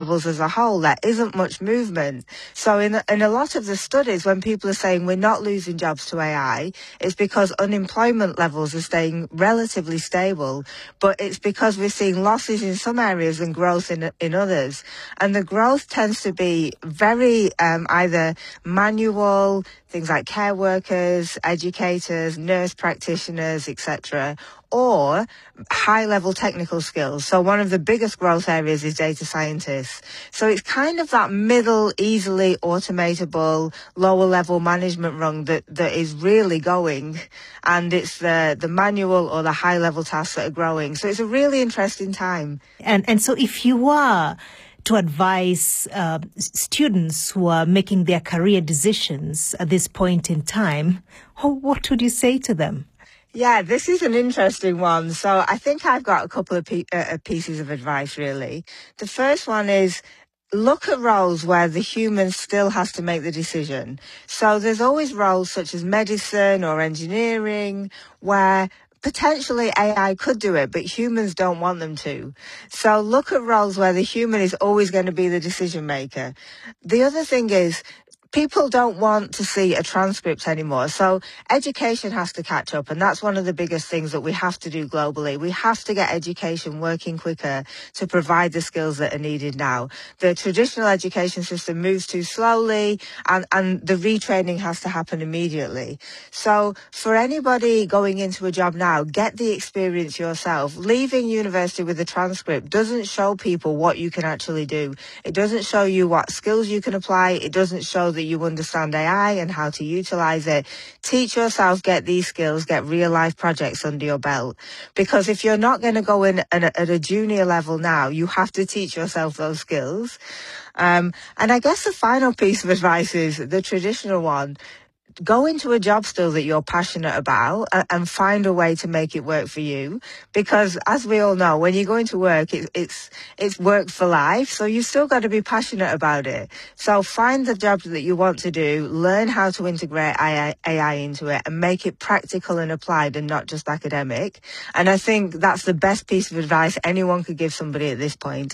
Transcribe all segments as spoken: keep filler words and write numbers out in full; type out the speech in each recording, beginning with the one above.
levels as a whole, there isn't much movement. So in, in a lot of the studies, when people are saying we're not losing jobs to A I, it's because unemployment levels are staying relatively stable, but it's because we're seeing losses in some areas and growth in, in others. And the growth tends to be very um, either manual, things like care workers, educators, nurse practitioners, et cetera, or high-level technical skills. So one of the biggest growth areas is data scientists. So it's kind of that middle, easily automatable, lower-level management rung that, that is really going, and it's the, the manual or the high-level tasks that are growing. So it's a really interesting time. And and so if you are to advise uh, students who are making their career decisions at this point in time, what would you say to them? Yeah, this is an interesting one. So I think I've got a couple of pe- uh, pieces of advice, really. The first one is look at roles where the human still has to make the decision. So there's always roles such as medicine or engineering where potentially A I could do it, but humans don't want them to. So look at roles where the human is always going to be the decision maker. The other thing is, people don't want to see a transcript anymore. So education has to catch up. And that's one of the biggest things that we have to do globally. We have to get education working quicker to provide the skills that are needed now. The traditional education system moves too slowly, and, and the retraining has to happen immediately. So for anybody going into a job now, get the experience yourself. Leaving university with a transcript doesn't show people what you can actually do. It doesn't show you what skills you can apply. It doesn't show that you understand A I and how to utilize it. Teach yourself, get these skills, get real life projects under your belt. Because if you're not going to go in at a, at a junior level now, you have to teach yourself those skills. Um, and I guess the final piece of advice is the traditional one. Go into a job still that you're passionate about and, and find a way to make it work for you. Because as we all know, when you go into work, it, it's it's work for life. So you've still got to be passionate about it. So find the job that you want to do, learn how to integrate A I into it and make it practical and applied and not just academic. And I think that's the best piece of advice anyone could give somebody at this point.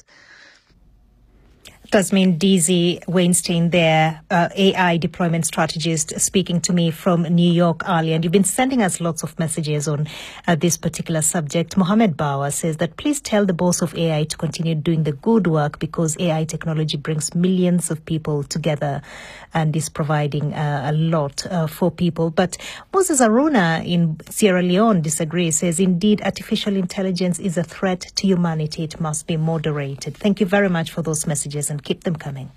Tasmin Deasy Weinstein there, uh, A I deployment strategist, speaking to me from New York earlier. And you've been sending us lots of messages on uh, this particular subject. Mohammed Bawa says that please tell the boss of A I to continue doing the good work because A I technology brings millions of people together and is providing uh, a lot uh, for people. But Moses Aruna in Sierra Leone disagrees, says indeed artificial intelligence is a threat to humanity. It must be moderated. Thank you very much for those messages and keep them coming.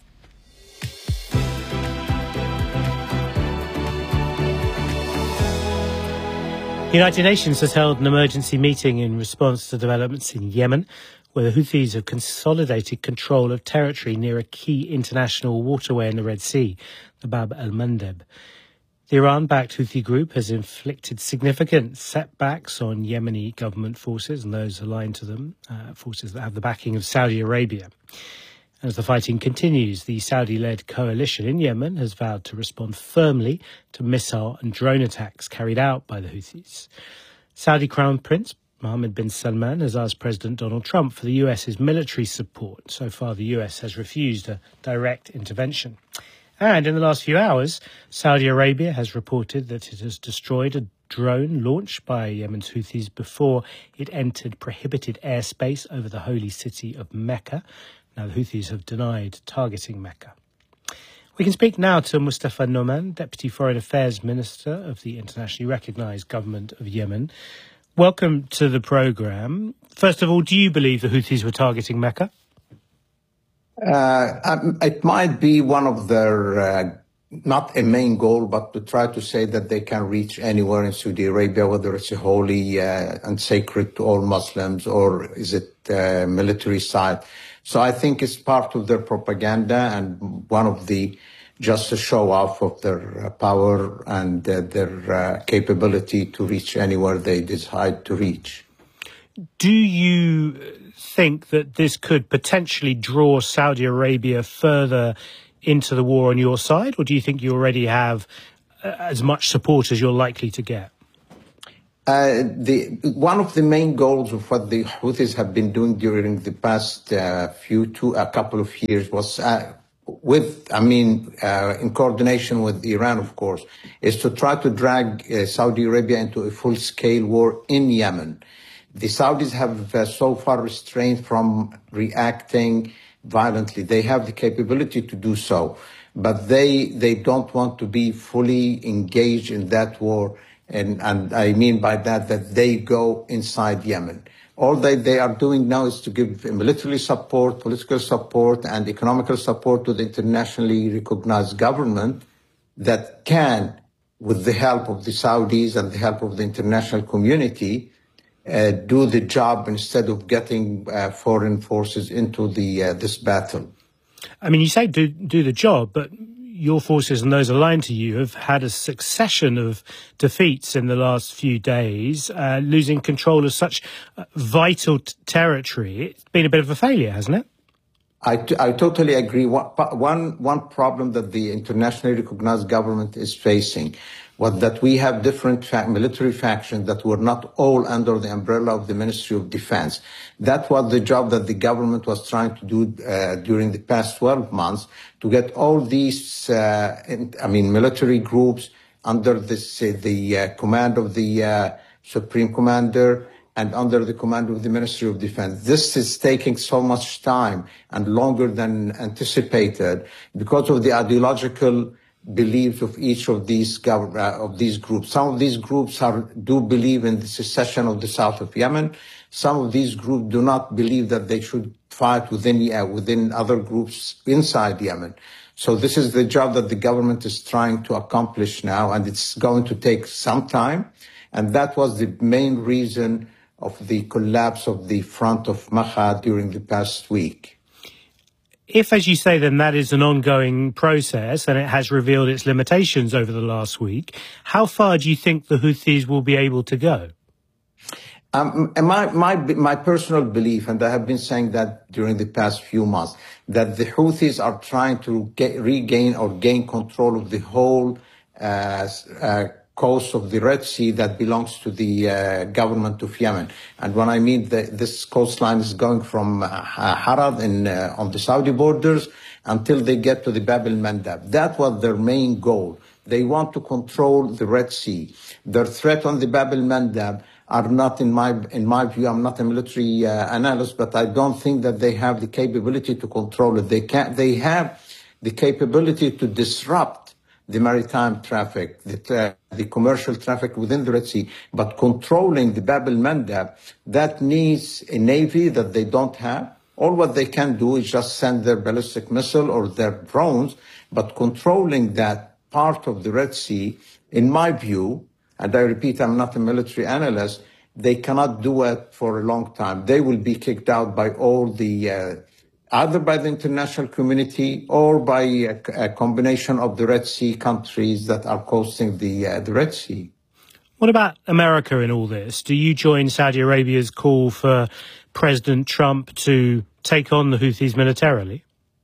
The United Nations has held an emergency meeting in response to developments in Yemen, where the Houthis have consolidated control of territory near a key international waterway in the Red Sea, the Bab el-Mandeb. The Iran-backed Houthi group has inflicted significant setbacks on Yemeni government forces and those aligned to them, uh, forces that have the backing of Saudi Arabia. As the fighting continues, the Saudi-led coalition in Yemen has vowed to respond firmly to missile and drone attacks carried out by the Houthis. Saudi Crown Prince Mohammed bin Salman has asked President Donald Trump for the U S's military support. So far, the U S has refused a direct intervention. And in the last few hours, Saudi Arabia has reported that it has destroyed a drone launched by Yemen's Houthis before it entered prohibited airspace over the holy city of Mecca. Now, the Houthis have denied targeting Mecca. We can speak now to Mustafa Noman, Deputy Foreign Affairs Minister of the internationally recognised government of Yemen. Welcome to the programme. First of all, do you believe the Houthis were targeting Mecca? Uh, it might be one of their, uh, not a main goal, but to try to say that they can reach anywhere in Saudi Arabia, whether it's a holy uh, and sacred to all Muslims or is it a military site. So I think it's part of their propaganda and one of the, just a show off of their uh, power and uh, their uh, capability to reach anywhere they decide to reach. Do you think that this could potentially draw Saudi Arabia further into the war on your side, or do you think you already have uh, as much support as you're likely to get? Uh, the, one of the main goals of what the Houthis have been doing during the past uh, few, two, a couple of years was, uh, with, I mean, uh, in coordination with Iran, of course, is to try to drag uh, Saudi Arabia into a full-scale war in Yemen. The Saudis have uh, so far restrained from reacting violently. They have the capability to do so, but they they don't want to be fully engaged in that war. And, and I mean by that that they go inside Yemen. All that they are doing now is to give military support, political support, and economical support to the internationally recognized government that can, with the help of the Saudis and the help of the international community, uh, do the job instead of getting uh, foreign forces into the uh, this battle. I mean, you say do do the job, but your forces and those aligned to you have had a succession of defeats in the last few days, uh, losing control of such uh, vital t- territory. It's been a bit of a failure, hasn't it? I, t- I totally agree. One, one problem that the internationally recognized government is facing was that we have different fa- military factions that were not all under the umbrella of the Ministry of Defense. That was the job that the government was trying to do uh, during the past twelve months, to get all these, uh, in, I mean, military groups under this, uh, the uh, command of the uh, Supreme Commander and under the command of the Ministry of Defense. This is taking so much time and longer than anticipated because of the ideological beliefs of each of these gov- uh, of these groups. Some of these groups are, do believe in the secession of the south of Yemen. Some of these groups do not believe that they should fight within uh, within other groups inside Yemen. So this is the job that the government is trying to accomplish now, and it's going to take some time. And that was the main reason of the collapse of the front of Maha during the past week. If, as you say, then that is an ongoing process and it has revealed its limitations over the last week, how far do you think the Houthis will be able to go? Um, my, my, my personal belief, and I have been saying that during the past few months, that the Houthis are trying to get, regain or gain control of the whole uh, uh, coast of the Red Sea that belongs to the uh, government of Yemen. And when I mean the, this coastline is going from uh, Harad in, uh, on the Saudi borders until they get to the Bab el-Mandab. That was their main goal. They want to control the Red Sea. Their threat on the Bab el-Mandab are not, in my in my view, I'm not a military uh, analyst, but I don't think that they have the capability to control it. They can they have the capability to disrupt the maritime traffic, the, uh, the commercial traffic within the Red Sea, but controlling the Bab el-Mandab, that needs a navy that they don't have. All what they can do is just send their ballistic missile or their drones, but controlling that part of the Red Sea, in my view, and I repeat, I'm not a military analyst, they cannot do it for a long time. They will be kicked out by all the uh, either by the international community or by a, a combination of the Red Sea countries that are coasting the uh, the Red Sea. What about America in all this? Do you join Saudi Arabia's call for President Trump to take on the Houthis militarily?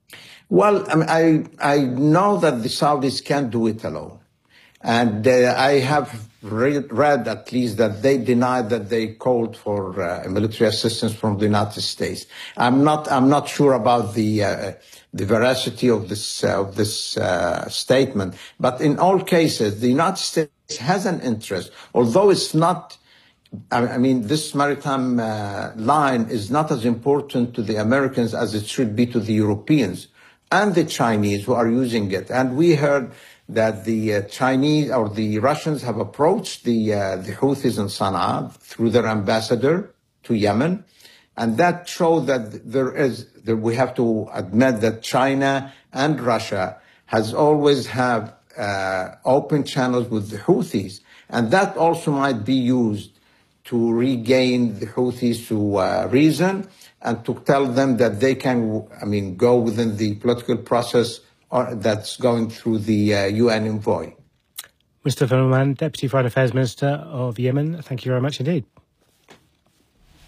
Well, I mean, I, I know that the Saudis can't do it alone. And uh, I have read, read at least that they denied that they called for uh, military assistance from the United States. I'm not I'm not sure about the uh, the veracity of this uh, of this uh, statement. But in all cases, the United States has an interest, although it's not. I mean, this maritime uh, line is not as important to the Americans as it should be to the Europeans and the Chinese who are using it. And we heard that the uh, Chinese or the Russians have approached the uh, the Houthis in Sana'a through their ambassador to Yemen, and that showed that there is that we have to admit that China and Russia has always have uh, open channels with the Houthis, and that also might be used to regain the Houthis to uh, reason and to tell them that they can, I mean, go within the political process or that's going through the uh, U N envoy. Mustafa Numan, Deputy Foreign Affairs Minister of Yemen, thank you very much indeed.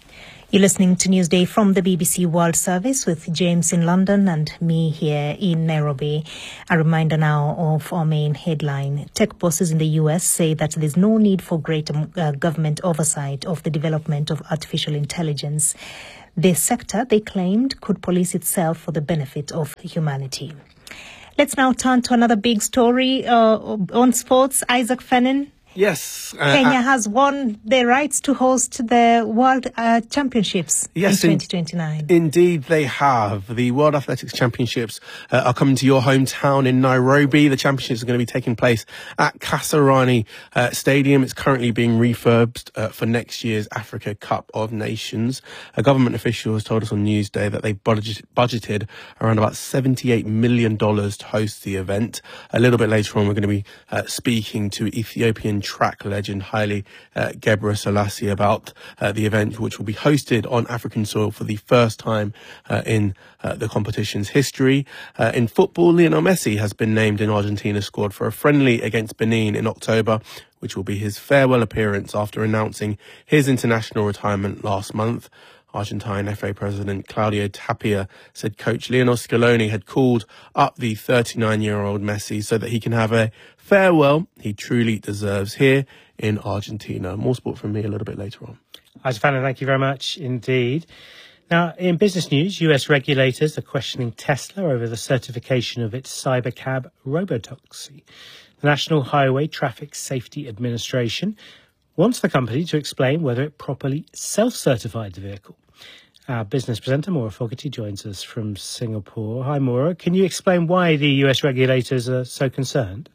You're listening to Newsday from the B B C World Service with James in London and me here in Nairobi. A reminder now of our main headline. Tech bosses in the U S say that there's no need for greater uh, government oversight of the development of artificial intelligence. The sector, they claimed, could police itself for the benefit of humanity. Let's now turn to another big story uh, on sports. Isaac Fennin. Yes. Uh, Kenya has won the rights to host the World uh, Championships yes, in twenty twenty-nine. In, indeed, they have. The World Athletics Championships uh, are coming to your hometown in Nairobi. The championships are going to be taking place at Kasarani uh, Stadium. It's currently being refurbished uh, for next year's Africa Cup of Nations. A government official has told us on Newsday that they budget, budgeted around about seventy-eight million dollars to host the event. A little bit later on, we're going to be uh, speaking to Ethiopian track legend Haile uh, Gebrselassie about uh, the event, which will be hosted on African soil for the first time uh, in uh, the competition's history. Uh, in football, Lionel Messi has been named in Argentina's squad for a friendly against Benin in October, which will be his farewell appearance after announcing his international retirement last month. Argentine F A President Claudio Tapia said coach Lionel Scaloni had called up the thirty-nine-year-old Messi so that he can have a farewell he truly deserves here in Argentina. More sport from me a little bit later on. Isaac Fennin, thank you very much indeed. Now, in business news, U S regulators are questioning Tesla over the certification of its cybercab robotaxi. The National Highway Traffic Safety Administration wants the company to explain whether it properly self-certified the vehicle. Our business presenter, Maura Fogarty, joins us from Singapore. Hi, Maura. Can you explain why the U S regulators are so concerned?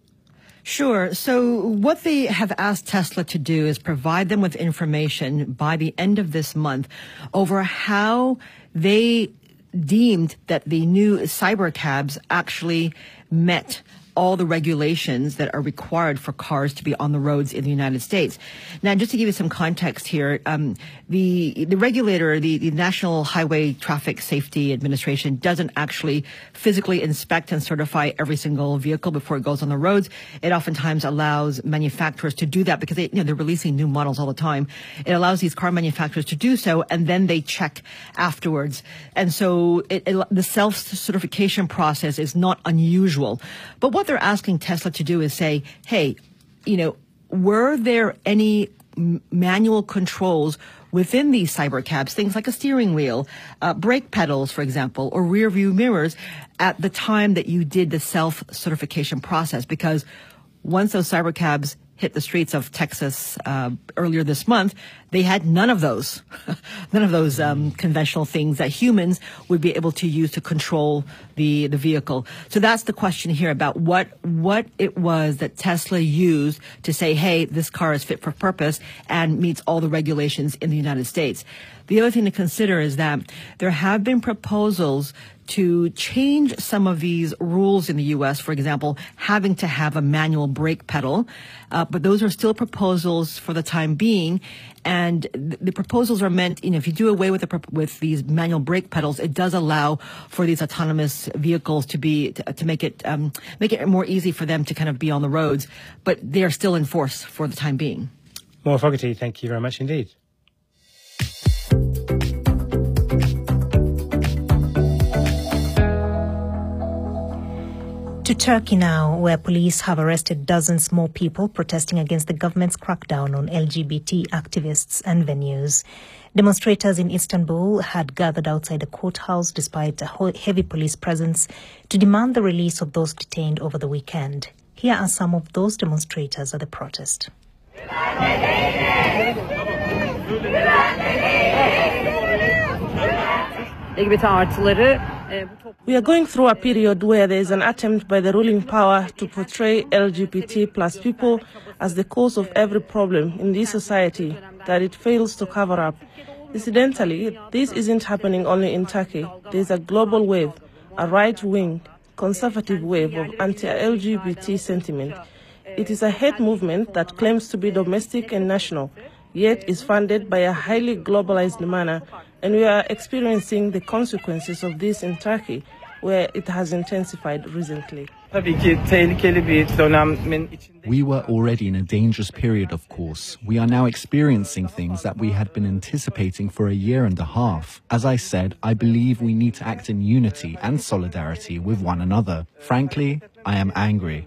Sure. So what they have asked Tesla to do is provide them with information by the end of this month over how they deemed that the new cybercabs actually met all the regulations that are required for cars to be on the roads in the United States. Now, just to give you some context here, um, the the regulator, the, the National Highway Traffic Safety Administration, doesn't actually physically inspect and certify every single vehicle before it goes on the roads. It oftentimes allows manufacturers to do that because they, you know, they're releasing new models all the time. It allows these car manufacturers to do so, and then they check afterwards. And so it, it, the self-certification process is not unusual. But what What they're asking Tesla to do is say, hey, you know, were there any m- manual controls within these cybercabs, things like a steering wheel, uh, brake pedals, for example, or rear view mirrors at the time that you did the self-certification process? Because once those cybercabs hit the streets of Texas uh, earlier this month, they had none of those, none of those um, conventional things that humans would be able to use to control the the vehicle. So that's the question here about what what it was that Tesla used to say, hey, this car is fit for purpose and meets all the regulations in the United States. The other thing to consider is that there have been proposals to change some of these rules in the U S, for example, having to have a manual brake pedal. Uh, but those are still proposals for the time being. And th- the proposals are meant, you know, if you do away with the, with these manual brake pedals, it does allow for these autonomous vehicles to be, to, to make it, um, make it more easy for them to kind of be on the roads. But they are still in force for the time being. Maura Fogarty, thank you very much indeed. To Turkey now, where police have arrested dozens more people protesting against the government's crackdown on L G B T activists and venues. Demonstrators in Istanbul had gathered outside the courthouse despite a heavy police presence to demand the release of those detained over the weekend. Here are some of those demonstrators at the protest. We are going through a period where there is an attempt by the ruling power to portray L G B T plus people as the cause of every problem in this society that it fails to cover up. Incidentally, this isn't happening only in Turkey. There is a global wave, a right-wing, conservative wave of anti-L G B T sentiment. It is a hate movement that claims to be domestic and national, yet is funded by a highly globalized manner, and we are experiencing the consequences of this in Turkey, where it has intensified recently. We were already in a dangerous period, of course. We are now experiencing things that we had been anticipating for a year and a half. As I said, I believe we need to act in unity and solidarity with one another. Frankly, I am angry.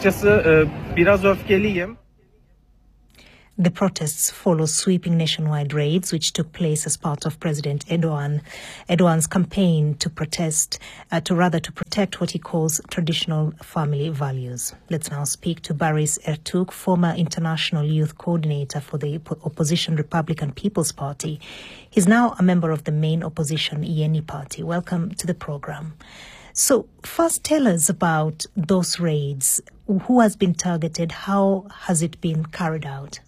The protests follow sweeping nationwide raids, which took place as part of President Erdogan, Erdogan's campaign to protest, uh, to rather to protect what he calls traditional family values. Let's now speak to Baris Ertug, former international youth coordinator for the opposition Republican People's Party. He's now a member of the main opposition Yeni Party. Welcome to the program. So first, tell us about those raids. Who has been targeted? How has it been carried out?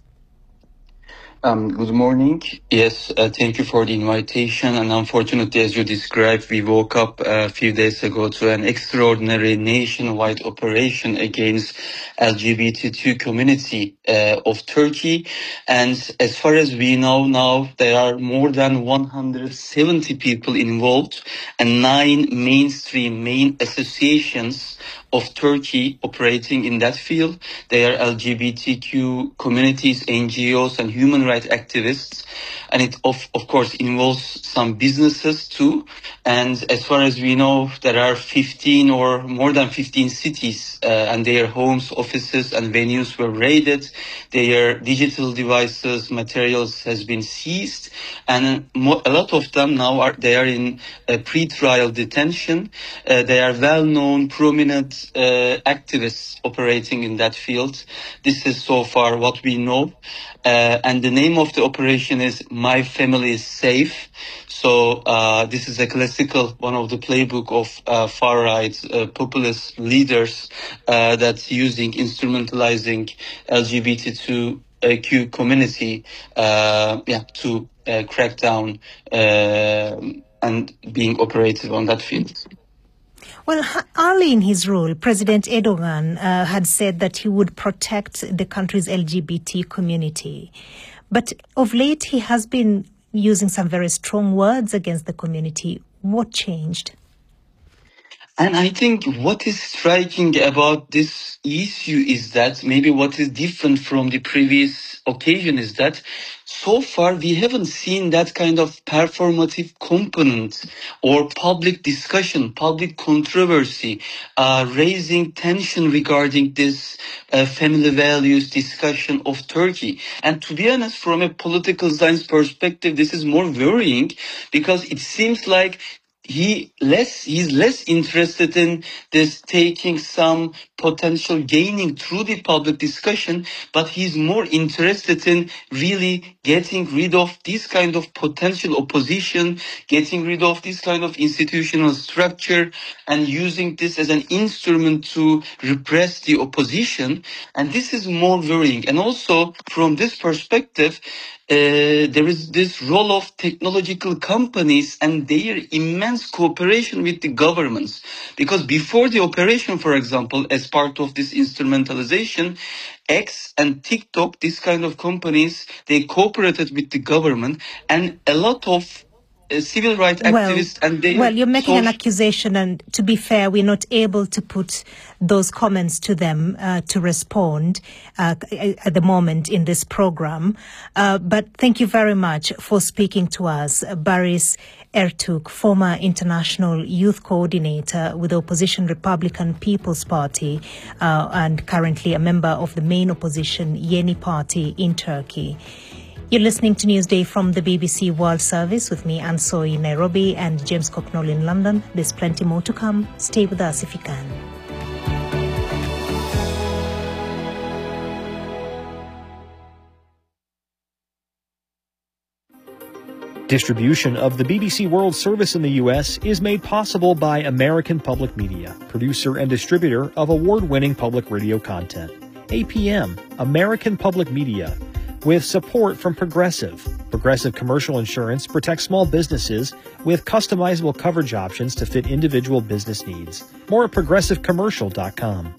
Um, good morning. Yes, uh, thank you for the invitation. And unfortunately, as you described, we woke up a few days ago to an extraordinary nationwide operation against L G B T Q community uh, of Turkey. And as far as we know now, there are more than one hundred seventy people involved and nine mainstream main associations of Turkey operating in that field. They are L G B T Q communities, N G Os, and human rights activists. And it, of, of course, involves some businesses too. And as far as we know, there are fifteen or more than fifteen cities uh, and their homes, offices, and venues were raided. Their digital devices, materials has been seized. And mo- a lot of them now are, they are in uh, pre-trial detention. Uh, they are well-known, prominent Uh, activists operating in that field. This is so far what we know. Uh, and the name of the operation is My Family is Safe. So uh, this is a classical, one of the playbook of uh, far-right uh, populist leaders uh, that's using, instrumentalizing L G B T Q community uh, yeah, to uh, crack down uh, and being operative on that field. Well, early in his role, President Erdogan uh, had said that he would protect the country's L G B T community. But of late, he has been using some very strong words against the community. What changed? And I think what is striking about this issue is that maybe what is different from the previous occasion is that so far we haven't seen that kind of performative component or public discussion, public controversy, uh, raising tension regarding this uh, family values discussion of Turkey. And to be honest, from a political science perspective, this is more worrying because it seems like He less he's less interested in this taking some potential gaining through the public discussion, but he's more interested in really getting rid of this kind of potential opposition, getting rid of this kind of institutional structure, and using this as an instrument to repress the opposition. And this is more worrying. And also from this perspective, Uh, there is this role of technological companies and their immense cooperation with the governments. Because before the operation, for example, as part of this instrumentalization, X and TikTok, this kind of companies, they cooperated with the government, and a lot of Uh, civil rights activists well, and they well you're making social- an accusation, and to be fair, we're not able to put those comments to them uh, to respond uh, at the moment in this program, uh, but thank you very much for speaking to us. Baris Ertug, former international youth coordinator with the opposition Republican People's Party uh, and currently a member of the main opposition Yeni Party in Turkey. You're listening to Newsday from the B B C World Service with me, Ansoi, in Nairobi, and James Cocknell in London. There's plenty more to come. Stay with us if you can. Distribution of the B B C World Service in the U S is made possible by American Public Media, producer and distributor of award-winning public radio content. A P M, American Public Media, with support from Progressive. Progressive Commercial Insurance protects small businesses with customizable coverage options to fit individual business needs. More at progressive commercial dot com.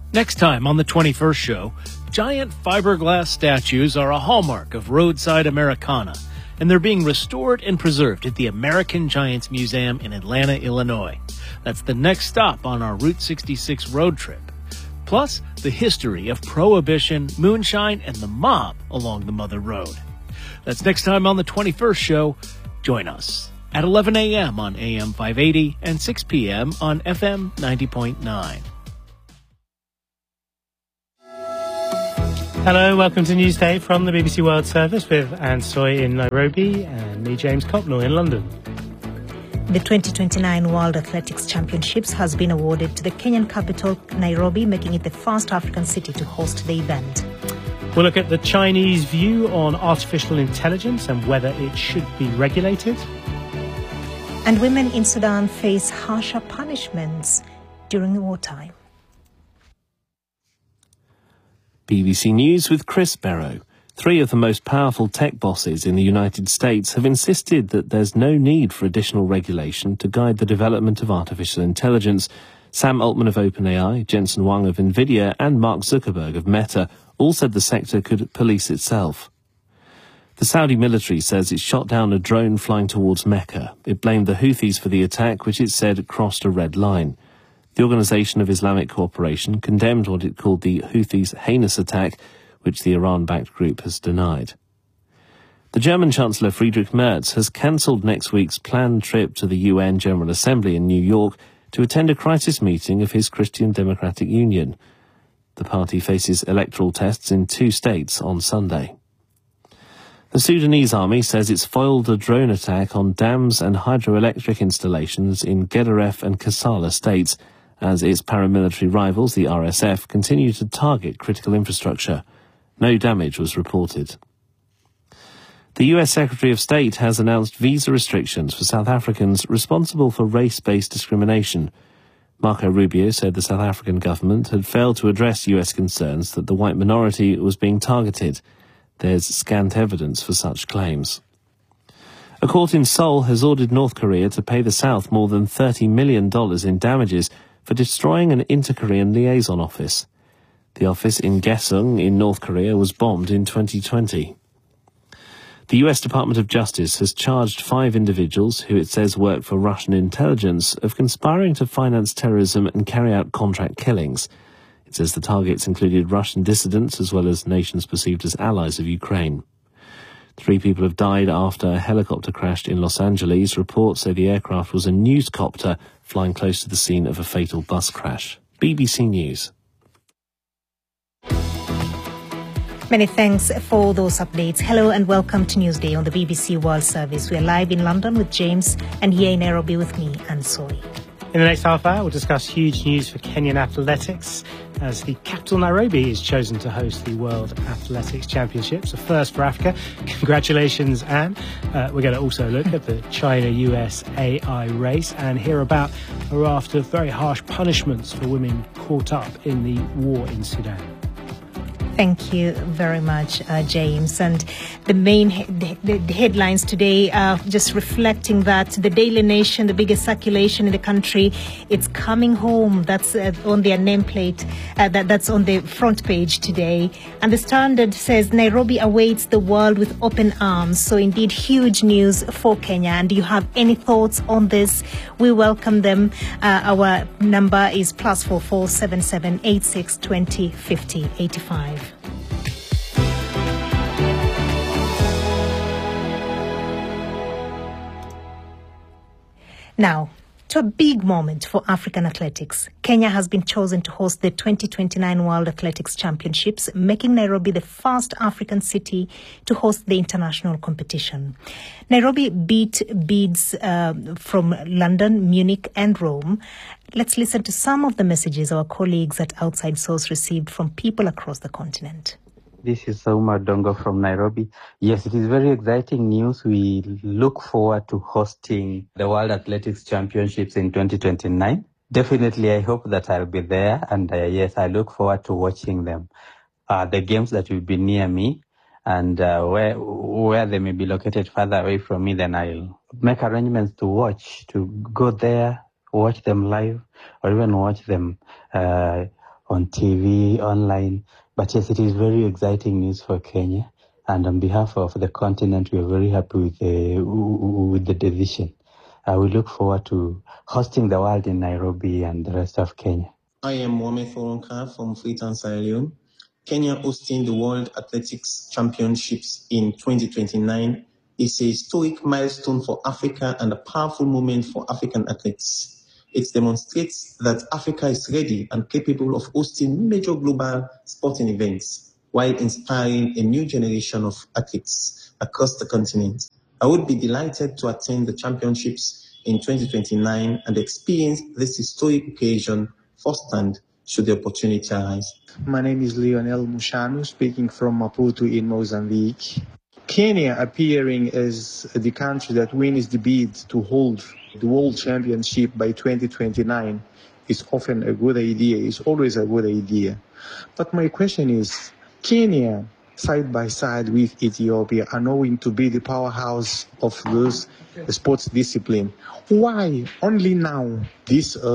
Next time on the twenty-first show, giant fiberglass statues are a hallmark of roadside Americana, and they're being restored and preserved at the American Giants Museum in Atlanta, Illinois. That's the next stop on our Route sixty-six road trip. Plus, the history of prohibition, moonshine, and the mob along the Mother Road. That's next time on the twenty-first show. Join us at eleven a.m. on A M five eighty and six p.m. on F M ninety point nine. Hello, welcome to Newsday from the B B C World Service with Anne Soy in Nairobi and me, James Copnell, in London. The twenty twenty-nine World Athletics Championships has been awarded to the Kenyan capital, Nairobi, making it the first African city to host the event. We'll look at the Chinese view on artificial intelligence and whether it should be regulated. And women in Sudan face harsher punishments during wartime. B B C News with Chris Barrow. Three of the most powerful tech bosses in the United States have insisted that there's no need for additional regulation to guide the development of artificial intelligence. Sam Altman of OpenAI, Jensen Huang of NVIDIA and Mark Zuckerberg of Meta all said the sector could police itself. The Saudi military says it shot down a drone flying towards Mecca. It blamed the Houthis for the attack, which it said crossed a red line. The Organization of Islamic Cooperation condemned what it called the Houthis' heinous attack, which the Iran-backed group has denied. The German Chancellor Friedrich Merz has cancelled next week's planned trip to the U N General Assembly in New York to attend a crisis meeting of his Christian Democratic Union. The party faces electoral tests in two states on Sunday. The Sudanese army says it's foiled a drone attack on dams and hydroelectric installations in Gedaref and Kassala states, as its paramilitary rivals, the R S F, continue to target critical infrastructure. No damage was reported. The U S Secretary of State has announced visa restrictions for South Africans responsible for race-based discrimination. Marco Rubio said the South African government had failed to address U S concerns that the white minority was being targeted. There's scant evidence for such claims. A court in Seoul has ordered North Korea to pay the South more than thirty million dollars in damages for destroying an inter-Korean liaison office. The office in Gaesung in North Korea was bombed in twenty twenty. The U S Department of Justice has charged five individuals who it says work for Russian intelligence of conspiring to finance terrorism and carry out contract killings. It says the targets included Russian dissidents as well as nations perceived as allies of Ukraine. Three people have died after a helicopter crashed in Los Angeles. Reports say the aircraft was a newscopter flying close to the scene of a fatal bus crash. B B C News. Many thanks for those updates. Hello and welcome to Newsday on the B B C World Service. We are live in London with James and here in Nairobi with me, Anne Soy. In the next half hour, we'll discuss huge news for Kenyan athletics as the capital Nairobi is chosen to host the World Athletics Championships, a first for Africa. Congratulations, Anne. Uh, we're going to also look at the China-U S A I race and hear about a raft of very harsh punishments for women caught up in the war in Sudan. Thank you very much, uh, James. And the main he- the, the headlines today are just reflecting that the Daily Nation, the biggest circulation in the country, it's coming home. That's uh, on their nameplate. Uh, that, that's on the front page today. And the Standard says Nairobi awaits the world with open arms. So indeed, huge news for Kenya. And do you have any thoughts on this? We welcome them. Uh, our number is plus four four seven seven eight six twenty fifty eighty five. Now, to a big moment for African athletics. Kenya has been chosen to host the twenty twenty-nine World Athletics Championships, making Nairobi the first African city to host the international competition. Nairobi beat bids uh, from London, Munich and Rome. Let's listen to some of the messages our colleagues at Outside Source received from people across the continent. This is Sauma Dongo from Nairobi. Yes, it is very exciting news. We look forward to hosting the World Athletics Championships in twenty twenty-nine. Definitely, I hope that I'll be there. And uh, yes, I look forward to watching them. Uh, the games that will be near me and uh, where where they may be located further away from me, then I'll make arrangements to watch, to go there, watch them live, or even watch them uh, on T V, online. But yes, it is very exciting news for Kenya. And on behalf of the continent, we are very happy with the, with the decision. Uh, we look forward to hosting the world in Nairobi and the rest of Kenya. I am Mohamed Foronka from Freetown, Sierra Leone. Kenya hosting the World Athletics Championships in twenty twenty-nine is a historic milestone for Africa and a powerful moment for African athletes. It demonstrates that Africa is ready and capable of hosting major global sporting events while inspiring a new generation of athletes across the continent. I would be delighted to attend the championships in twenty twenty-nine and experience this historic occasion firsthand should the opportunity arise. My name is Lionel Mushanu, speaking from Maputo in Mozambique. Kenya appearing as the country that wins the bid to hold the World Championship by twenty twenty-nine is often a good idea, it's always a good idea. But my question is, Kenya, side by side with Ethiopia, are known to be the powerhouse of those sports discipline. Why only now this uh,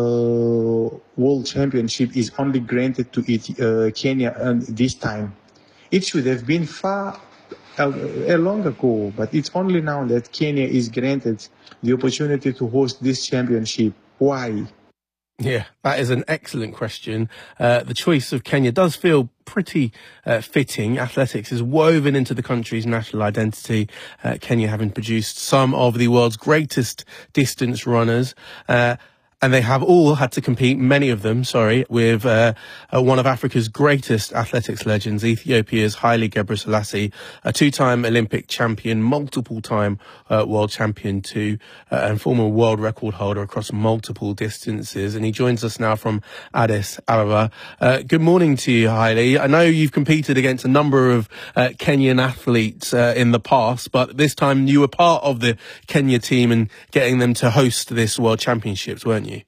World Championship is only granted to it, uh, Kenya and this time? It should have been far uh, long ago, but it's only now that Kenya is granted the opportunity to host this championship. Why? Yeah, that is an excellent question. Uh, the choice of Kenya does feel pretty uh, fitting. Athletics is woven into the country's national identity. Uh, Kenya having produced some of the world's greatest distance runners. Uh, And they have all had to compete, many of them, sorry, with uh, uh, one of Africa's greatest athletics legends, Ethiopia's Haile Gebrselassie, a two-time Olympic champion, multiple-time uh, world champion too, uh, and former world record holder across multiple distances. And he joins us now from Addis Ababa. Uh, good morning to you, Haile. I know you've competed against a number of uh, Kenyan athletes uh, in the past, but this time you were part of the Kenya team and getting them to host this World Championships, weren't you?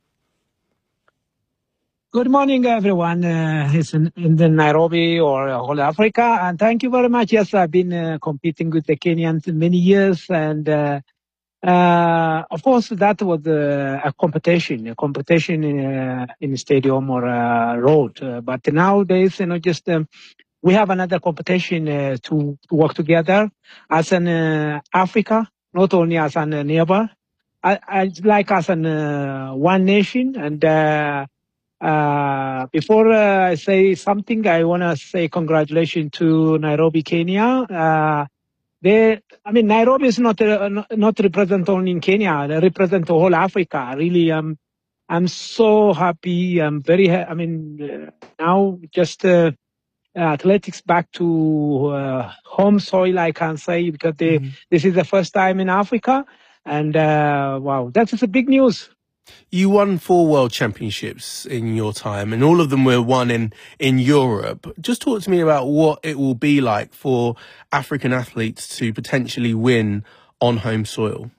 Good morning, everyone. Uh, it's in, in the Nairobi or uh, whole Africa. And thank you very much. Yes, I've been uh, competing with the Kenyans many years. And uh, uh, of course, that was uh, a competition, a competition in, uh, in a stadium or a road. Uh, but nowadays, you know, just um, we have another competition uh, to, to work together as an uh, Africa, not only as a neighbor, I, I like as an uh, one nation. And uh, Uh, before uh, I say something, I want to say congratulations to Nairobi, Kenya. Uh, they, I mean, Nairobi is not uh, not represent only in Kenya; they represent the whole Africa. Really, um, I'm so happy. I'm very. Ha- I mean, uh, now just uh, athletics back to uh, home soil, I can say, because they, mm-hmm. this is the first time in Africa, and uh, wow, that is a big news. You won four world championships in your time, and all of them were won in, in Europe. Just talk to me about what it will be like for African athletes to potentially win on home soil.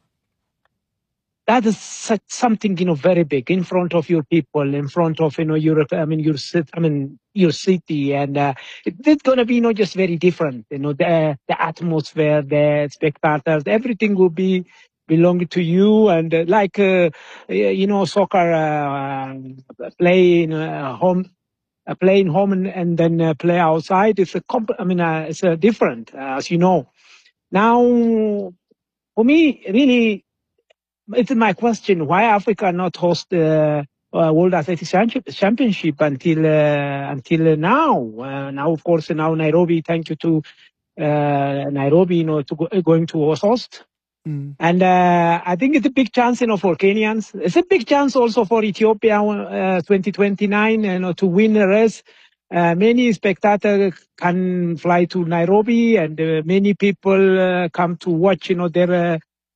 That is such something, you know, very big in front of your people, in front of, you know, your, I mean, your city, I mean, your city. And uh, it, it's going to be, you know, just very different. You know, the, the atmosphere, the spectators, everything will be belong to you. And uh, like, uh, you know, soccer, uh, playing uh, home, uh, playing home and, and then uh, play outside. It's a, comp- I mean, uh, it's uh, different, uh, as you know. Now, for me, really, it's my question, why Africa not host the uh, World Athletics Championship until uh, until now? Uh, now, of course, now Nairobi, thank you to uh, Nairobi, you know, to go, going to host. Mm. And uh, I think it's a big chance, you know, for Kenyans. It's a big chance also for Ethiopia, uh, twenty twenty-nine, you know, to win the race. Uh, many spectators can fly to Nairobi, and uh, many people uh, come to watch, you know, their uh,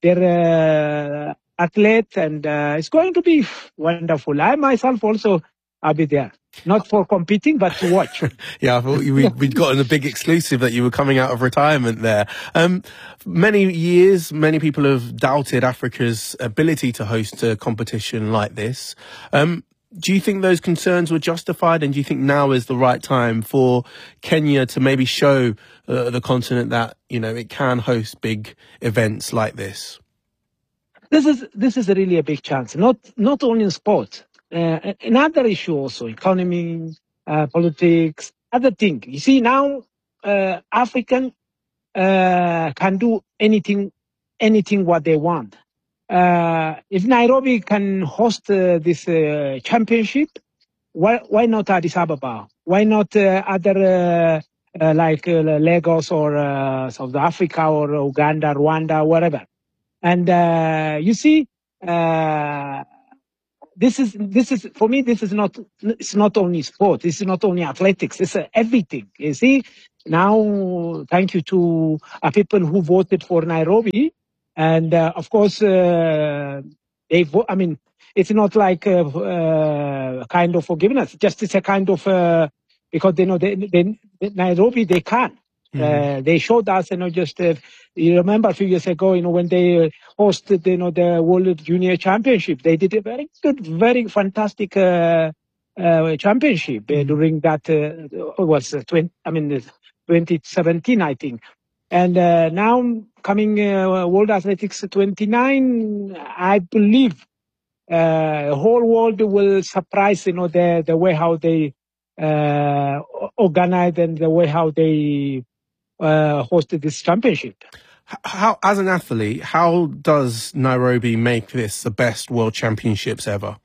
their uh, athlete, and uh, it's going to be wonderful. I myself also, I'll be there. Not for competing, but to watch. Yeah, I thought we'd, we'd gotten a big exclusive that you were coming out of retirement there. Um, many years, many people have doubted Africa's ability to host a competition like this. Um, do you think those concerns were justified? And do you think now is the right time for Kenya to maybe show uh, the continent that, you know, it can host big events like this? This is this is really a big chance, not not only in sport. Uh, another issue also, economy, uh, politics, other things. You see, now uh, African uh, can do anything, anything what they want. Uh, if Nairobi can host uh, this uh, championship, why why not Addis Ababa? Why not uh, other uh, uh, like uh, Lagos or uh, South Africa or Uganda, Rwanda, whatever? And uh, you see, uh, this is this is for me. This is not. It's not only sport. It's not only athletics. It's uh, everything. You see, now thank you to uh, people who voted for Nairobi, and uh, of course uh, they. Vo- I mean, it's not like a uh, uh, kind of forgiveness. Just it's a kind of uh, because they know they, they, they Nairobi they can. Uh, they showed us, you know, just uh, you remember a few years ago, you know, when they uh, hosted, you know, the World Junior Championship, they did a very good, very fantastic uh, uh, championship uh, during that. Uh, it was uh, twenty, I mean, twenty seventeen, I think. And uh, now coming uh, World Athletics twenty-nine, I believe uh, the whole world will surprise, you know, the the way how they uh, organize and the way how they uh, hosted this championship. How, as an athlete, how does Nairobi make this the best World Championships ever?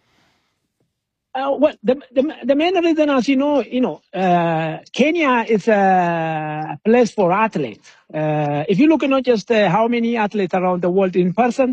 Uh, well, the, the the main reason, as you know, you know, uh, Kenya is a place for athletes. Uh, if you look at not just uh, how many athletes around the world in person,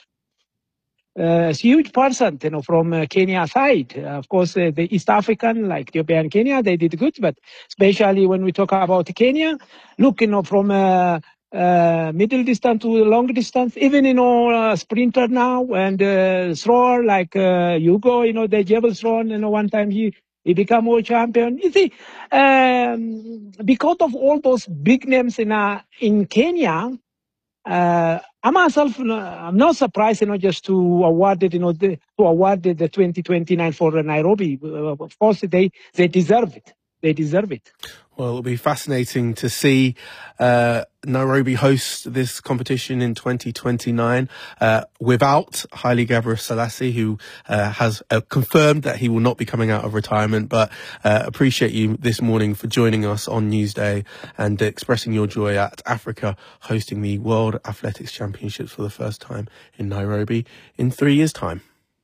uh, it's a huge percent, you know, from uh, Kenya side. Uh, of course, uh, the East African, like Ethiopia and Kenya, they did good, but especially when we talk about Kenya, look, you know, from uh, uh, middle distance to long distance, even, you know, uh, sprinter now and uh, thrower like uh, Hugo, you know, the javelin thrower, you know, one time he, he became world champion. You see, um, because of all those big names in, uh, in Kenya, Uh, I myself, I'm not surprised, you know, just to award it, you know, the, to award the, the twenty twenty-nine for Nairobi. Uh, of course, they they deserve it. They deserve it. Well, it'll be fascinating to see uh, Nairobi host this competition in twenty twenty-nine uh, without Haile Gebrselassie, who uh, has uh, confirmed that he will not be coming out of retirement. But uh, appreciate you this morning for joining us on Newsday and expressing your joy at Africa hosting the World Athletics Championships for the first time in Nairobi in three years' time.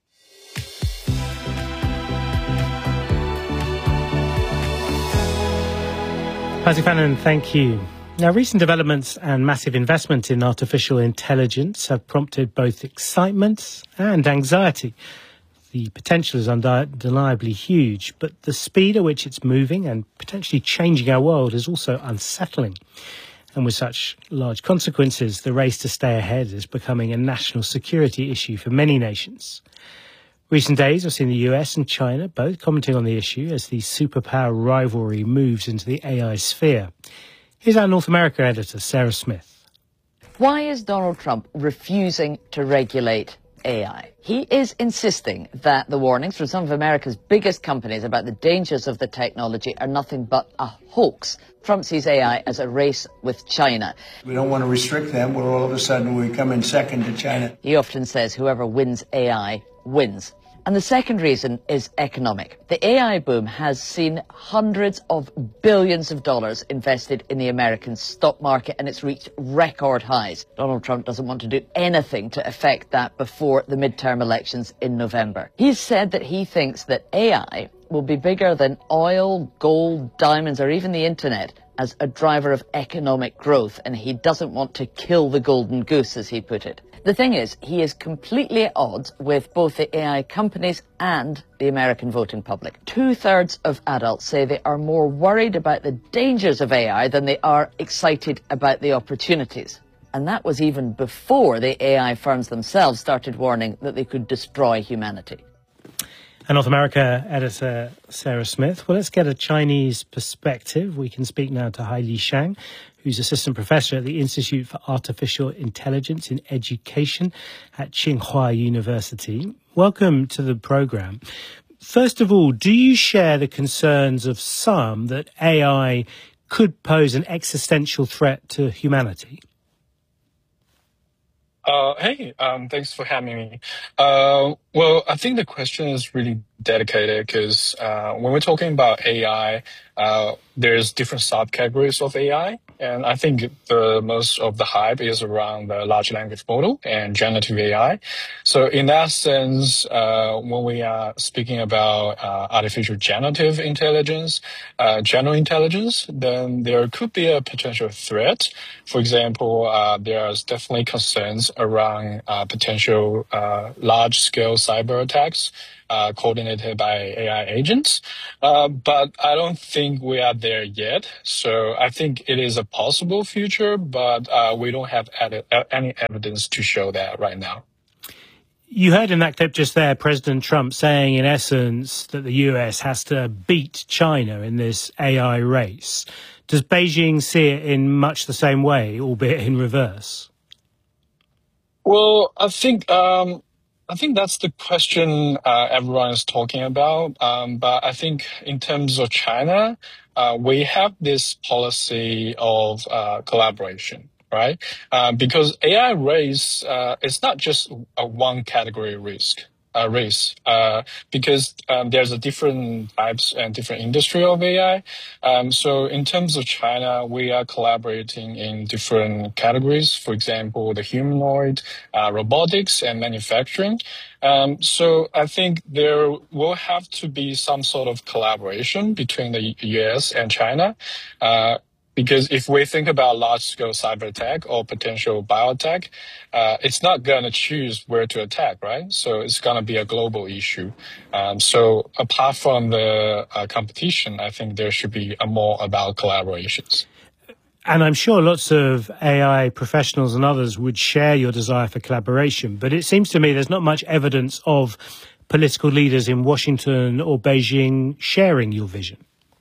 Pasi Fannin, thank you. Now, recent developments and massive investment in artificial intelligence have prompted both excitement and anxiety. The potential is undeniably huge, but the speed at which it's moving and potentially changing our world is also unsettling. And with such large consequences, the race to stay ahead is becoming a national security issue for many nations. Recent days have seen the U S and China both commenting on the issue as the superpower rivalry moves into the A I sphere. Here's our North America editor, Sarah Smith. Why is Donald Trump refusing to regulate A I? He is insisting that the warnings from some of America's biggest companies about the dangers of the technology are nothing but a hoax. Trump sees A I as a race with China. We don't want to restrict them, where all of a sudden we come in second to China. He often says whoever wins A I wins. And the second reason is economic. The A I boom has seen hundreds of billions of dollars invested in the American stock market, and it's reached record highs. Donald Trump doesn't want to do anything to affect that before the midterm elections in November. He's said that he thinks that A I will be bigger than oil, gold, diamonds, or even the internet as a driver of economic growth, and he doesn't want to kill the golden goose, as he put it. The thing is, he is completely at odds with both the A I companies and the American voting public. Two-thirds of adults say they are more worried about the dangers of A I than they are excited about the opportunities. And that was even before the A I firms themselves started warning that they could destroy humanity. And North America editor Sarah Smith. Well, let's get a Chinese perspective. We can speak now to Haili Shang, who's assistant professor at the Institute for Artificial Intelligence in Education at Tsinghua University. Welcome to the program. First of all, do you share the concerns of some that A I could pose an existential threat to humanity? Uh, hey, um, thanks for having me. Uh, well, I think the question is really dedicated because uh, when we're talking about A I, uh, there's different subcategories of A I. And I think the most of the hype is around the large language model and generative A I. So in that sense, uh, when we are speaking about uh, artificial generative intelligence, uh, general intelligence, then there could be a potential threat. For example, uh, there's definitely concerns around uh, potential uh, large-scale cyber attacks uh, coordinated by A I agents. Uh, but I don't think we are there yet. So I think it is a possible future, but uh, we don't have ed- any evidence to show that right now. You heard in that clip just there President Trump saying, in essence, that the U S has to beat China in this A I race. Does Beijing see it in much the same way, albeit in reverse? Well, I think um, I think that's the question uh, everyone is talking about. Um, but I think in terms of China, uh, we have this policy of uh, collaboration, right? Uh, because A I race uh, is not just a one category risk. Uh, race, uh, because um, there's a different types and different industry of A I. Um, so in terms of China, we are collaborating in different categories. For example, the humanoid, uh, robotics, and manufacturing. Um, so I think there will have to be some sort of collaboration between the U S and China. Uh, Because if we think about large-scale cyber attack or potential bioattack, uh, it's not going to choose where to attack, right? So it's going to be a global issue. Um, so apart from the uh, competition, I think there should be a more about collaborations. And I'm sure lots of A I professionals and others would share your desire for collaboration. But it seems to me there's not much evidence of political leaders in Washington or Beijing sharing your vision.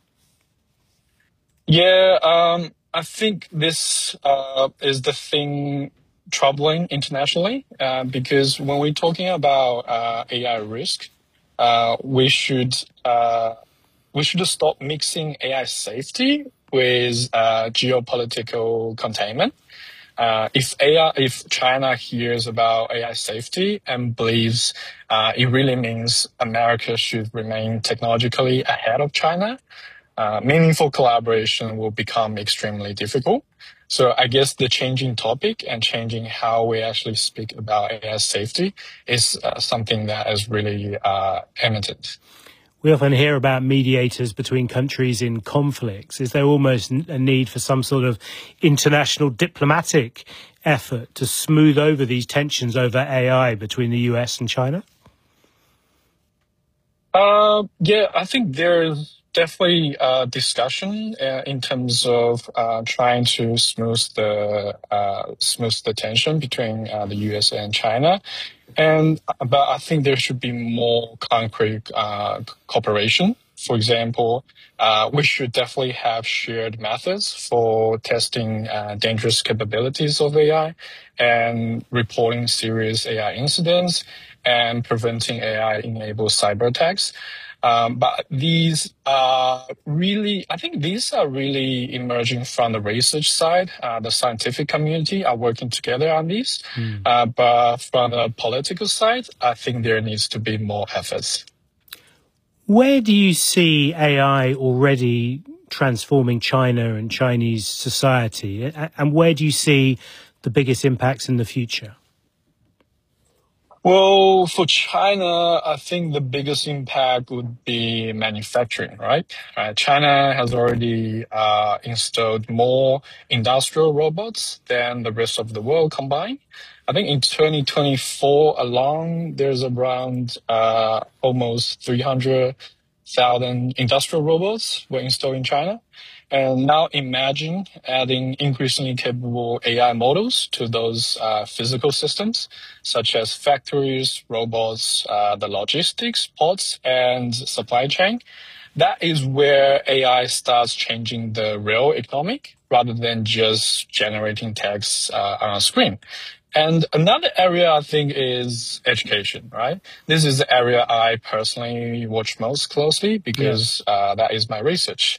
Yeah, um, I think this uh, is the thing troubling internationally, uh, because when we're talking about uh, A I risk, uh, we should uh, we should stop mixing A I safety with uh, geopolitical containment. Uh, if A I, if China hears about A I safety and believes uh, it really means America should remain technologically ahead of China, Uh, meaningful collaboration will become extremely difficult. So I guess the changing topic and changing how we actually speak about A I safety is uh, something that is really uh, imminent. We often hear about mediators between countries in conflicts. Is there almost a need for some sort of international diplomatic effort to smooth over these tensions over A I between the U S and China? Uh, yeah, I think there's definitely a discussion uh, in terms of uh, trying to smooth the uh, smooth the tension between uh, the U S and China, and but I think there should be more concrete uh, cooperation. For example, uh, we should definitely have shared methods for testing uh, dangerous capabilities of A I and reporting serious A I incidents and preventing A I-enabled cyber attacks. Um, but these are really, I think these are really emerging from the research side. Uh, the scientific community are working together on these. Mm. Uh, but from the political side, I think there needs to be more efforts. Where do you see A I already transforming China and Chinese society? And where do you see the biggest impacts in the future? Well, for China, I think the biggest impact would be manufacturing, right? Uh, China has already uh, installed more industrial robots than the rest of the world combined. I think in twenty twenty-four alone, there's around uh, almost three hundred thousand industrial robots were installed in China. And now imagine adding increasingly capable A I models to those uh, physical systems, such as factories, robots, uh, the logistics, ports, and supply chain. That is where A I starts changing the real economy rather than just generating text uh, on a screen. And another area I think is education, right? This is the area I personally watch most closely because yeah. uh, that is my research.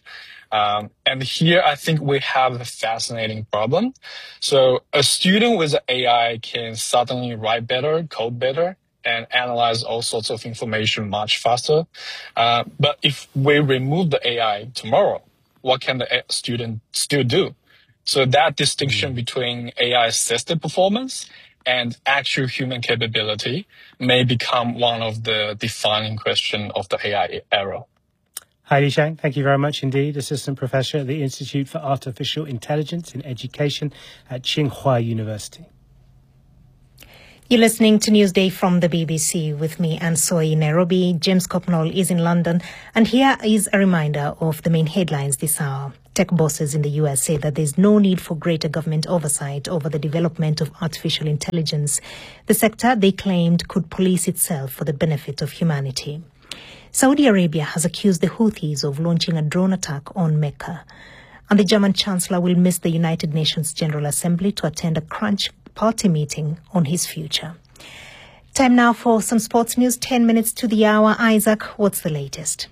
Um, and here, I think we have a fascinating problem. So a student with A I can suddenly write better, code better, and analyze all sorts of information much faster. Uh, but if we remove the A I tomorrow, what can the student still do? So that distinction between A I assisted performance and actual human capability may become one of the defining questions of the A I era. Heidi Zhang, thank you very much indeed. Assistant Professor at the Institute for Artificial Intelligence in Education at Tsinghua University. You're listening to Newsday from the B B C with me, Anne Soy, in Nairobi. James Copnall is in London. And here is a reminder of the main headlines this hour. Tech bosses in the U S say that there's no need for greater government oversight over the development of artificial intelligence. The sector, they claimed, could police itself for the benefit of humanity. Saudi Arabia has accused the Houthis of launching a drone attack on Mecca. And the German Chancellor will miss the United Nations General Assembly to attend a crunch party meeting on his future. Time now for some sports news. Ten minutes to the hour. Isaac, what's the latest?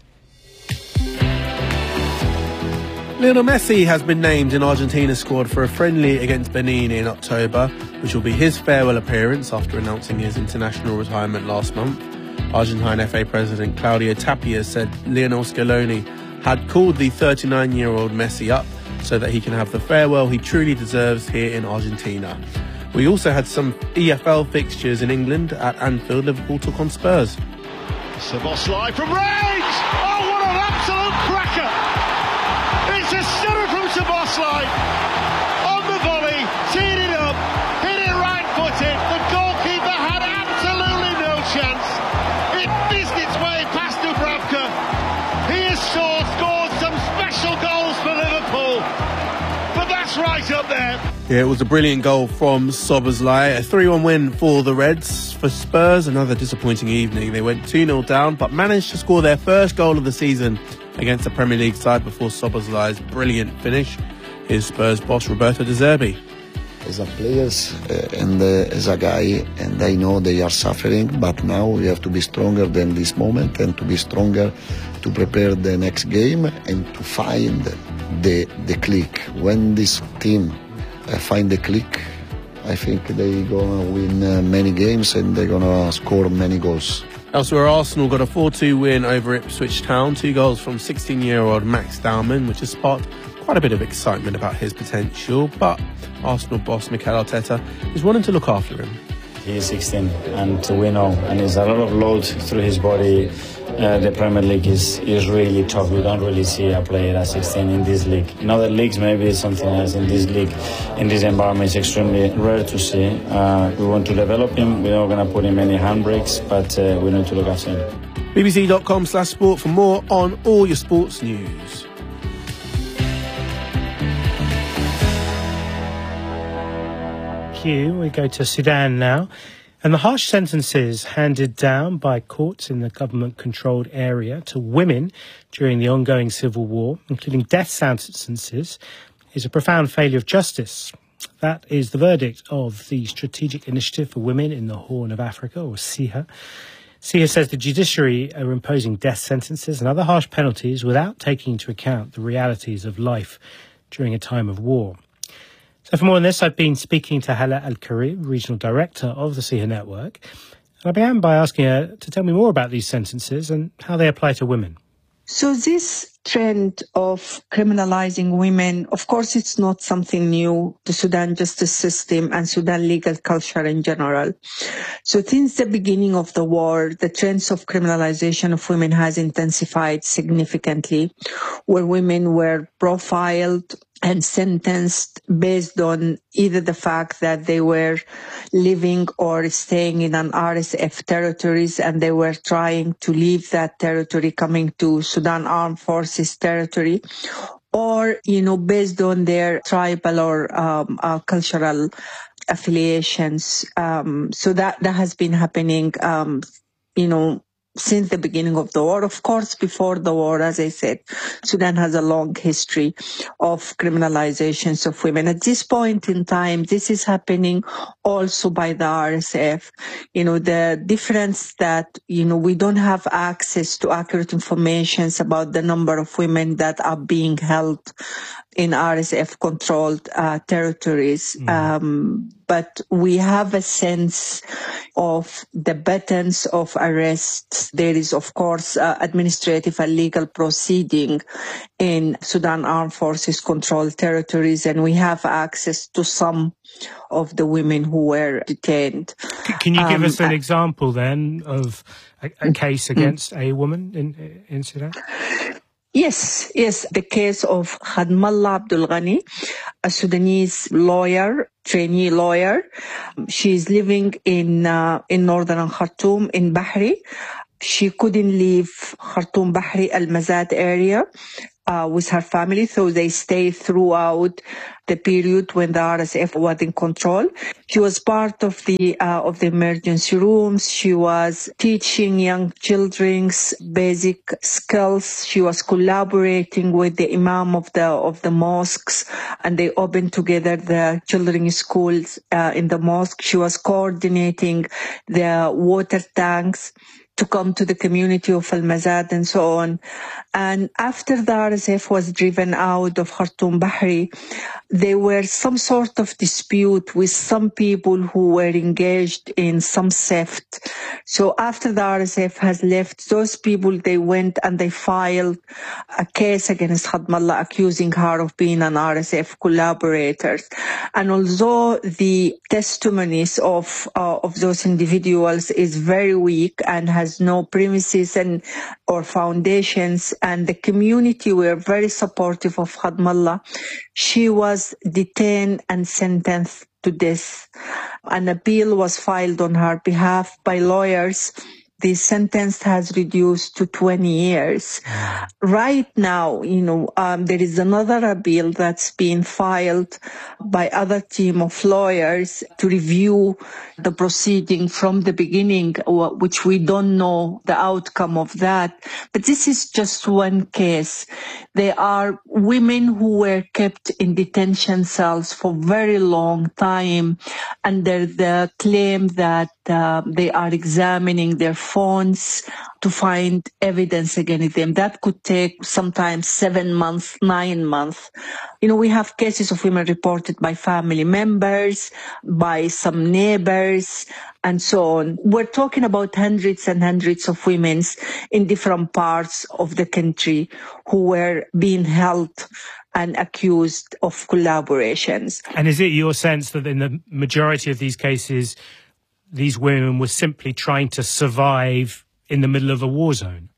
Lionel Messi has been named in Argentina's squad for a friendly against Benin in October, which will be his farewell appearance after announcing his international retirement last month. Argentine F A President Claudio Tapia said Lionel Scaloni had called the thirty-nine-year-old Messi up so that he can have the farewell he truly deserves here in Argentina. We also had some E F L fixtures in England. At Anfield, Liverpool took on Spurs. Szoboszlai from range! Oh, what an absolute cracker! It's a sitter from Szoboszlai! On the volley, teed it up, hit it right-footed. The goalkeeper had absolutely no chance. It missed its way past Dubravka. He has sure scored some special goals for Liverpool. But that's right up there. Yeah, it was a brilliant goal from Szoboszlai. A three one win for the Reds. For Spurs, another disappointing evening. They went two nil down, but managed to score their first goal of the season against the Premier League side before Szoboszlai's brilliant finish. Here's Spurs boss Roberto De Zerbi. As a players uh, and uh, as a guy, and I know they are suffering, but now we have to be stronger than this moment and to be stronger to prepare the next game and to find the the click. When this team uh, find the click, I think they're gonna win uh, many games and they're gonna score many goals. Elsewhere, Arsenal got a four two win over Ipswich Town. Two goals from sixteen-year-old Max Dowman, which has sparked quite a bit of excitement about his potential. But Arsenal boss Mikel Arteta is wanting to look after him. He is sixteen, and we know, and there's a lot of load through his body. Uh, the Premier League is, is really tough. We don't really see a player at sixteen in this league. In other leagues, maybe it's something else. In this league, in this environment, it's extremely rare to see. Uh, we want to develop him. We're not going to put him any handbrakes, but uh, we need to look after him. B B C dot com slash sport for more on all your sports news. We go to Sudan now. And the harsh sentences handed down by courts in the government-controlled area to women during the ongoing civil war, including death sentences, is a profound failure of justice. That is the verdict of the Strategic Initiative for Women in the Horn of Africa, or S I H A. S I H A says the judiciary are imposing death sentences and other harsh penalties without taking into account the realities of life during a time of war. So for more on this, I've been speaking to Hala Al-Karim, Regional Director of the S I H A Network. And I began by asking her to tell me more about these sentences and how they apply to women. So this trend of criminalizing women, of course, it's not something new to Sudan justice system and Sudan legal culture in general. So since the beginning of the war, the trends of criminalization of women has intensified significantly, where women were profiled and sentenced based on either the fact that they were living or staying in an R S F territories and they were trying to leave that territory, coming to Sudan Armed Forces territory, or, you know, based on their tribal or um, uh, cultural affiliations. Um, so that, that has been happening, um, you know, since the beginning of the war. Of course, before the war, as I said, Sudan has a long history of criminalizations of women. At this point in time, this is happening also by the R S F. You know, the difference that, you know, we don't have access to accurate information about the number of women that are being held in R S F-controlled uh, territories. Mm. Um, but we have a sense of the patterns of arrests. There is, of course, uh, administrative and legal proceeding in Sudan Armed Forces controlled territories, and we have access to some of the women who were detained. Can you give um, us an uh, example then of a, a case against mm. a woman in, in Sudan? Yes, yes. The case of Khadmallah Abdul Ghani, a Sudanese lawyer, trainee lawyer. She's living in uh, in northern Khartoum, in Bahri. She couldn't leave Khartoum, Bahri, Al-Mazat area uh, with her family, so they stayed throughout the period when the R S F was in control. She was part of the uh, of the emergency rooms. She was teaching young children basic skills. She was collaborating with the imam of the of the mosques, and they opened together the children's schools uh, in the mosque. She was coordinating the water tanks to come to the community of Al-Mazad and so on. And after the R S F was driven out of Khartoum Bahri, there were some sort of dispute with some people who were engaged in some theft. So after the R S F has left, those people, they went and they filed a case against Khadmallah, accusing her of being an R S F collaborator. And although the testimonies of uh, of those individuals is very weak and has no premises and or foundations, and the community were very supportive of Khadmallah, she was detained and sentenced to death. An appeal was filed on her behalf by lawyers. The sentence has reduced to twenty years. Right now, you know, um, there is another appeal that's being filed by other team of lawyers to review the proceeding from the beginning, which we don't know the outcome of that. But this is just one case. There are women who were kept in detention cells for very long time under the claim that uh, they are examining their phones to find evidence against them. That could take sometimes seven months, nine months. You know, we have cases of women reported by family members, by some neighbors, and so on. We're talking about hundreds and hundreds of women in different parts of the country who were being held and accused of collaborations. And is it your sense that in the majority of these cases, these women were simply trying to survive in the middle of a war zone?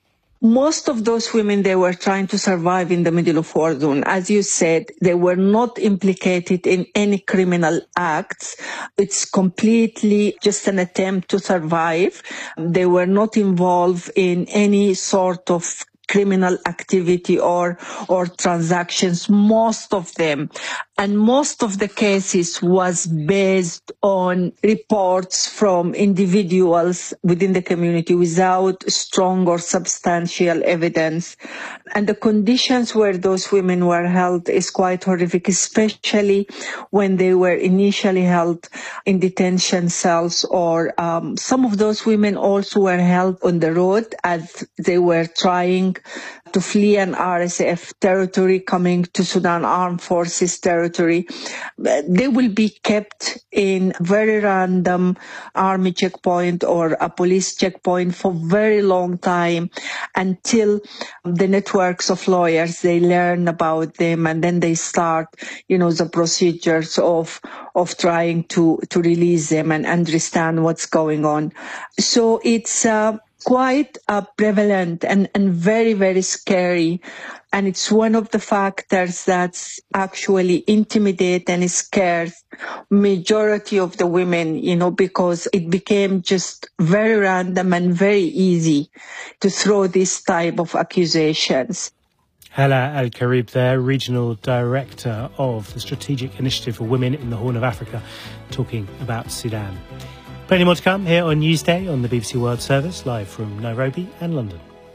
Most of those women, they were trying to survive in the middle of war zone. As you said, they were not implicated in any criminal acts. It's completely just an attempt to survive. They were not involved in any sort of criminal activity or or transactions, most of them. And most of the cases was based on reports from individuals within the community without strong or substantial evidence. And the conditions where those women were held is quite horrific, especially when they were initially held in detention cells, or um, some of those women also were held on the road as they were trying to flee an R S F territory coming to Sudan Armed Forces territory. They will be kept in very random army checkpoint or a police checkpoint for very long time until the networks of lawyers, they learn about them, and then they start, you know, the procedures of of trying to, to release them and understand what's going on. So it's uh, quite uh, prevalent and, and very, very scary. And it's one of the factors that's actually intimidate and scares majority of the women, you know, because it became just very random and very easy to throw this type of accusations. Hala Al-Karib there, Regional Director of the Strategic Initiative for Women in the Horn of Africa, talking about Sudan. Plenty more to come here on Newsday on the B B C World Service, live from Nairobi and London.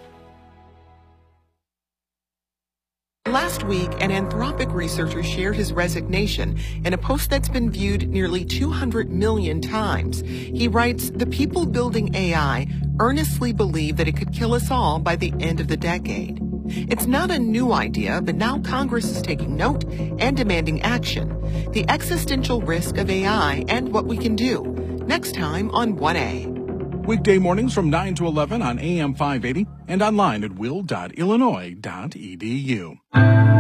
Last week, an Anthropic researcher shared his resignation in a post that's been viewed nearly two hundred million times. He writes, "The people building A I earnestly believe that it could kill us all by the end of the decade." It's not a new idea, but now Congress is taking note and demanding action. The existential risk of A I and what we can do. Next time on one A. Weekday mornings from nine to eleven on A M five eighty and online at will dot illinois dot e d u.